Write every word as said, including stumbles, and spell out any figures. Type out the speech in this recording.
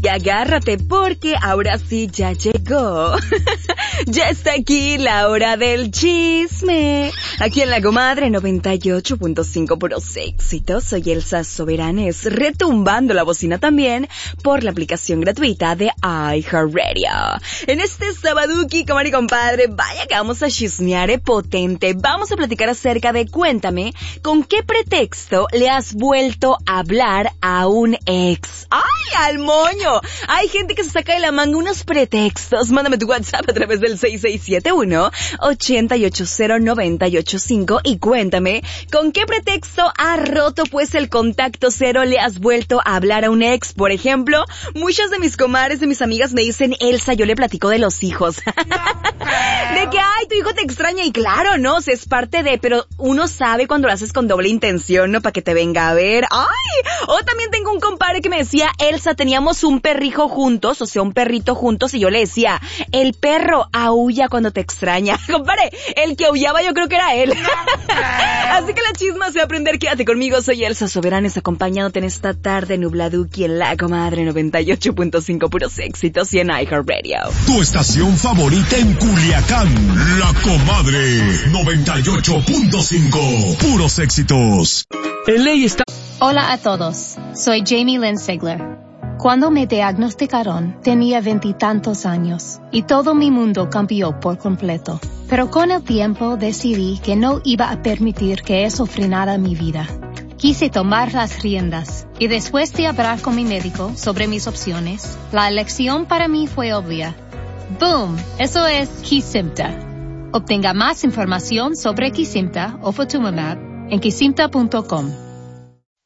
y agárrate porque ahora sí ya llegó. Ya está aquí la hora del chisme. Aquí en La Comadre noventa y ocho punto cinco, puros éxitos. Soy Elsa Soberanes, retumbando la bocina también por la aplicación gratuita de iHeartRadio. En este sabaduki, comadre y compadre, vaya que vamos a chismear, eh, potente. Vamos a platicar acerca de, cuéntame, ¿con qué pretexto le has vuelto a hablar a un ex? ¡Ay, al moño! Hay gente que se saca de la manga unos pretextos. Mándame tu WhatsApp a través del seis seis siete uno, ocho ocho cero, nueve ocho cinco y cuéntame, ¿con qué pretexto ha roto pues el contacto cero? ¿Le has vuelto a hablar a un ex? Por ejemplo, muchas de mis comadres, de mis amigas me dicen, Elsa, yo le platico de los hijos. De que, ay, tu hijo te extraña, y claro, ¿no? O sea, es parte de, pero uno sabe cuando lo haces con doble intención, ¿no? Para que te venga a ver. ¡Ay! O también tengo un compadre que me decía, Elsa, teníamos un perrijo juntos, o sea, un perrito juntos, y yo le decía, el perro aúlla cuando te extraña. Compadre, el que aullaba yo creo que era él. Así que la chisma se va a aprender. Quédate conmigo, soy Elsa Soberanes, acompañándote en esta tarde nubladuki en La Comadre noventa y ocho punto cinco, puros éxitos, y en iHeartRadio. Tu estación favorita en Culiacán, La Comadre noventa y ocho punto cinco, puros éxitos. El ley está... Hola a todos, soy Jamie Lynn Sigler. Cuando me diagnosticaron, tenía veintitantos años y todo mi mundo cambió por completo. Pero con el tiempo decidí que no iba a permitir que eso frenara mi vida. Quise tomar las riendas y después de hablar con mi médico sobre mis opciones, la elección para mí fue obvia. ¡Boom! Eso es Kesimpta. Obtenga más información sobre Kesimpta o Ofatumumab en kesimpta punto com.